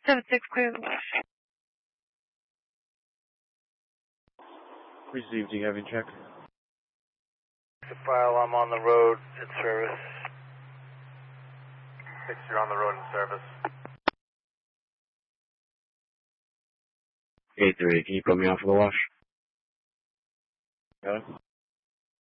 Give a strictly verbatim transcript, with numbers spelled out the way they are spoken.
seven six, clear the wash. Received, do you have in check? The file, I'm on the road in service. Six, you're on the road in service. eight three, can you put me on for the wash? Got it?